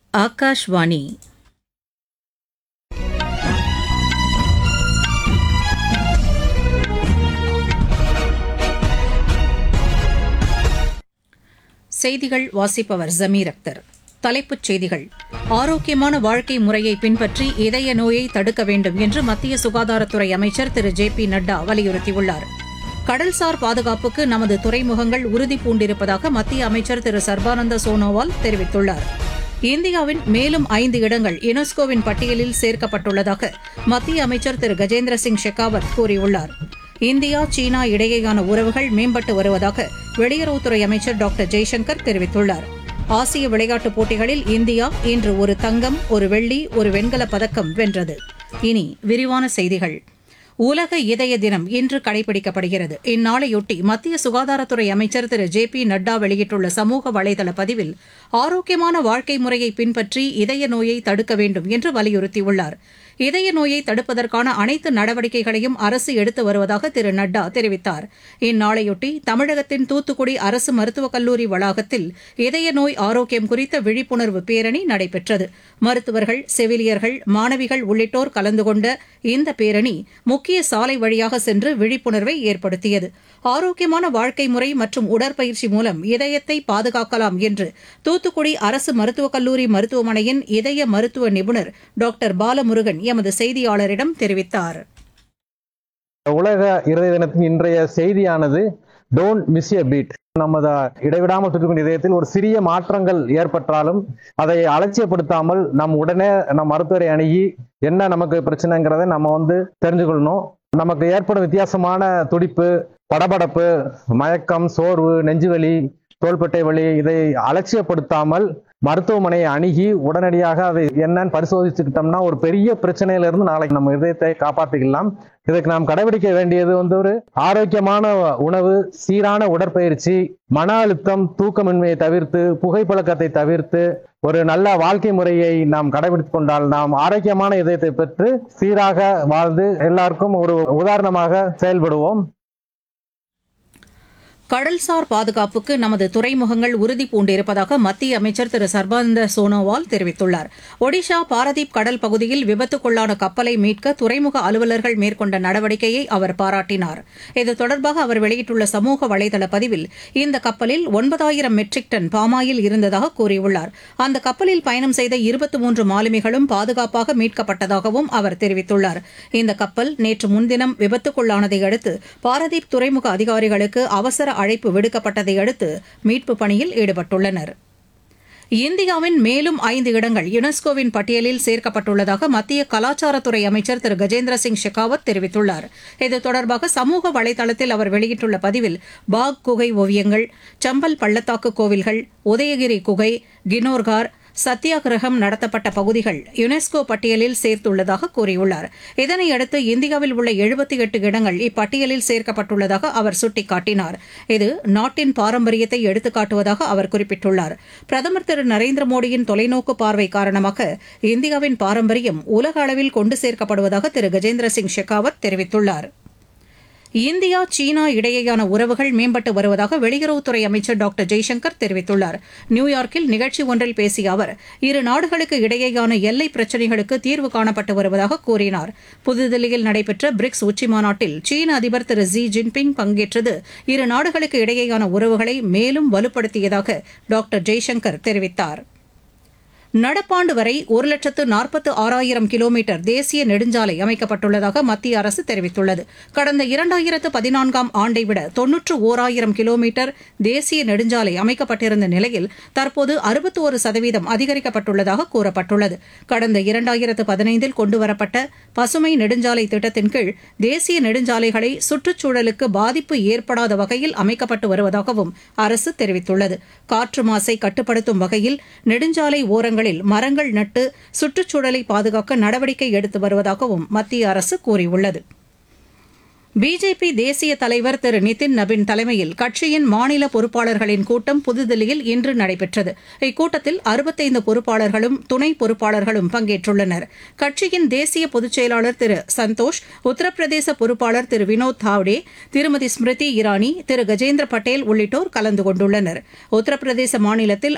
ஆகாஷ்வாணி. செய்திகள் வாசிப்பவர் ஜமீர் அக்தர். தலைப்புச் செய்திகள்: ஆரோக்கியமான வாழ்க்கை முறையை பின்பற்றி இதய நோயை தடுக்க வேண்டும் என்று மத்திய சுகாதாரத்துறை அமைச்சர் திரு ஜே.பி. நட்டா வலியுறுத்தியுள்ளார். கடல்சார் பாதுகாப்புக்கு நமது துறைமுகங்கள் உறுதி பூண்டிருப்பதாக மத்திய அமைச்சர் திரு சர்பானந்த சோனோவால் தெரிவித்துள்ளார். இந்தியாவின் மேலும் 5 இடங்கள் யுனெஸ்கோவின் பட்டியலில் சேர்க்கப்பட்டுள்ளதாக மத்திய அமைச்சர் திரு கஜேந்திர சிங் ஷெகாவத் கூறியுள்ளார். இந்தியா சீனா இடையேயான உறவுகள் மேம்பட்டு வருவதாக வெளியுறவுத்துறை அமைச்சர் டாக்டர் ஜெய்சங்கர் தெரிவித்துள்ளார். ஆசிய விளையாட்டுப் போட்டிகளில் இந்தியா இன்று ஒரு தங்கம், ஒரு வெள்ளி, ஒரு வெண்கலப் பதக்கம் வென்றது. இனி விரிவான செய்திகள். உலக இதய தினம் இன்று கடைபிடிக்கப்படுகிறது. இந்நாளையொட்டி மத்திய சுகாதாரத்துறை அமைச்சர் திரு ஜே.பி. நட்டா வெளியிட்டுள்ள சமூக வலைதள பதிவில் ஆரோக்கியமான வாழ்க்கை முறையை பின்பற்றி இதய நோயை தடுக்க வேண்டும் என்று வலியுறுத்தியுள்ளார். இதய நோயை தடுப்பதற்கான அனைத்து நடவடிக்கைகளையும் அரசு எடுத்து வருவதாக திரு நட்டா தெரிவித்தார். இந்நாளையொட்டி தமிழகத்தின் தூத்துக்குடி அரசு மருத்துவக் கல்லூரி வளாகத்தில் இதய நோய் ஆரோக்கியம் குறித்த விழிப்புணர்வு பேரணி நடைபெற்றது. மருத்துவர்கள், செவிலியர்கள், மாணவிகள் உள்ளிட்டோர் கலந்து கொண்ட இந்த பேரணி முக்கிய சாலை வழியாக சென்று விழிப்புணர்வை ஏற்படுத்தியது. ஆரோக்கியமான வாழ்க்கை முறை மற்றும் உடற்பயிற்சி மூலம் இதயத்தை பாதுகாக்கலாம் என்று தூத்துக்குடி அரசு மருத்துவக் கல்லூரி மருத்துவமனையின் இதய மருத்துவ நிபுணர் டாக்டர் பாலமுருகன் எமது செய்தியாளரிடம் தெரிவித்தார். உலக இருதய தினத்தின் இன்றைய செய்தியானது டோன்ட் மிஸ் எ பீட். நமது இடைவிடாமல் துடிக்கும் இதயத்தில் ஒரு சிறிய மாற்றங்கள் ஏற்பட்டாலும் அதை அலட்சியப்படுத்தாமல் உடனே நம் மருத்துவரை அணுகி என்ன நமக்கு பிரச்சனைங்கிறத நம்ம தெரிஞ்சுக்கொள்ளணும். நமக்கு ஏற்படும் வித்தியாசமான துடிப்பு, படபடப்பு, மயக்கம், சோர்வு, நெஞ்சுவலி, தோள்பட்டை வலி, இதை அலட்சியப்படுத்தாமல் மருத்துவமனையை அணுகி உடனடியாக அதை என்னன்னு பரிசோதிச்சுக்கிட்டோம்னா ஒரு பெரிய பிரச்சனையிலிருந்து நாளைக்கு நம்ம இதயத்தை காப்பாற்றிக்கலாம். இதுக்கு நாம் கடைபிடிக்க வேண்டியது ஒரு ஆரோக்கியமான உணவு, சீரான உடற்பயிற்சி, மன அழுத்தம், தூக்கமின்மையை தவிர்த்து, புகைப்பழக்கத்தை தவிர்த்து ஒரு நல்ல வாழ்க்கை முறையை நாம் கடைபிடித்துக் கொண்டால் நாம் ஆரோக்கியமான இதயத்தை பெற்று சீராக வாழ்ந்து எல்லாருக்கும் ஒரு உதாரணமாக செயல்படுவோம். கடல்சார் பாதுகாப்புக்கு நமது துறைமுகங்கள் உறுதி பூண்டிருப்பதாக மத்திய அமைச்சர் திரு சர்பானந்த சோனோவால் தெரிவித்துள்ளார். ஒடிஷா பாரதீப் கடல் பகுதியில் விபத்துக்குள்ளான கப்பலை மீட்க துறைமுக அலுவலர்கள் மேற்கொண்ட நடவடிக்கையை அவர் பாராட்டினார். இது தொடர்பாக அவர் வெளியிட்டுள்ள சமூக வலைதள பதிவில் இந்த கப்பலில் 9,000 மெட்ரிக் டன் பாமாயில் இருந்ததாக கூறியுள்ளார். அந்த கப்பலில் பயணம் செய்த 23 மாலுமிகளும் பாதுகாப்பாக மீட்கப்பட்டதாகவும் அவர் தெரிவித்துள்ளார். இந்த கப்பல் நேற்று முன்தினம் விபத்துக்குள்ளானதை அடுத்து பாரதீப் துறைமுக அதிகாரிகளுக்கு அவசர அழைப்பு விடுக்கப்பட்டதை அடுத்து மீட்புப் பணியில் ஈடுபட்டுள்ளனர். இந்தியாவின் மேலும் 5 இடங்கள் யுனெஸ்கோவின் பட்டியலில் சேர்க்கப்பட்டுள்ளதாக மத்திய கலாச்சாரத்துறை அமைச்சர் திரு கஜேந்திர சிங் ஷெகாவத் தெரிவித்துள்ளார். இது தொடர்பாக சமூக வலைதளத்தில் அவர் வெளியிட்டுள்ள பதிவில் பாக் குகை ஓவியங்கள், சம்பல் பள்ளத்தாக்கு கோவில்கள், உதயகிரி குகை, கினோர்கார், சத்தியாகிரகம் நடத்தப்பட்ட பகுதிகள் யுனெஸ்கோ பட்டியலில் சேர்த்துள்ளதாக கூறியுள்ளார். இதனையடுத்து இந்தியாவில் உள்ள 78 இடங்கள் இப்பட்டியலில் சேர்க்கப்பட்டுள்ளதாக அவர் சுட்டிக்காட்டினார். இது நாட்டின் பாரம்பரியத்தை எடுத்துக்காட்டுவதாக அவர் குறிப்பிட்டுள்ளார். பிரதமர் திரு நரேந்திர மோடியின் தொலைநோக்கு பார்வை காரணமாக இந்தியாவின் பாரம்பரியம் உலக அளவில் கொண்டு சேர்க்கப்படுவதாக திரு கஜேந்திர சிங் ஷெகாவத் தெரிவித்துள்ளார். இந்தியா சீனா இடையேயான உறவுகள் மேம்பட்டு வருவதாக வெளியுறவுத்துறை அமைச்சர் டாக்டர் ஜெய்சங்கர் தெரிவித்துள்ளார். நியூயார்க்கில் நிகழ்ச்சி ஒன்றில் பேசிய அவர் இரு நாடுகளுக்கு இடையேயான எல்லை பிரச்சினைகளுக்கு தீர்வு காணப்பட்டு வருவதாக கூறினார். புதுதில்லியில் நடைபெற்ற பிரிக்ஸ் உச்சிமாநாட்டில் சீன அதிபர் திரு ஜி ஜின்பிங் பங்கேற்றது இரு நாடுகளுக்கு இடையேயான உறவுகளை மேலும் வலுப்படுத்தியதாக டாக்டர் ஜெய்சங்கர் தெரிவித்தார். நடப்பாண்டு வரை 1,46,000 கிலோமீட்டர் தேசிய நெடுஞ்சாலை அமைக்கப்பட்டுள்ளதாக மத்திய அரசு தெரிவித்துள்ளது. கடந்த 2014ஆம் ஆண்டை விட 91,000 கிலோமீட்டர் தேசிய நெடுஞ்சாலை அமைக்கப்பட்டிருந்த நிலையில் தற்போது 61% அதிகரிக்கப்பட்டுள்ளதாக கூறப்பட்டுள்ளது. கடந்த 2015இல் கொண்டுவரப்பட்ட பசுமை நெடுஞ்சாலை திட்டத்தின் கீழ் தேசிய நெடுஞ்சாலைகளை சுற்றுச்சூழலுக்கு பாதிப்பு ஏற்படாத வகையில் அமைக்கப்பட்டு வருவதாகவும் அரசு தெரிவித்துள்ளது. காற்று மாசை கட்டுப்படுத்தும் வகையில் நெடுஞ்சாலை ஓரங்கள் மரங்கள் நட்டு சுற்றுச்சூழலை பாதுகாக்க நடவடிக்கை எடுத்து வருவதாகவும் மத்திய அரசு கூறியுள்ளது. பிஜேபி தேசிய தலைவர் திரு நிதின் நபின் தலைமையில் கட்சியின் மாநில பொறுப்பாளர்களின் கூட்டம் புதுதில்லியில் இன்று நடைபெற்றது. இக்கூட்டத்தில் 65 பொறுப்பாளர்களும் துணை பொறுப்பாளர்களும் பங்கேற்றுள்ளனர். கட்சியின் தேசிய பொதுச் செயலாளர் திரு சந்தோஷ், உத்தரப்பிரதேச பொறுப்பாளர் திரு வினோத் தாவ்டே, திருமதி ஸ்மிருதி இரானி, திரு கஜேந்திர பட்டேல் உள்ளிட்டோர் கலந்து கொண்டுள்ளனர். உத்தரப்பிரதேச மாநிலத்தில்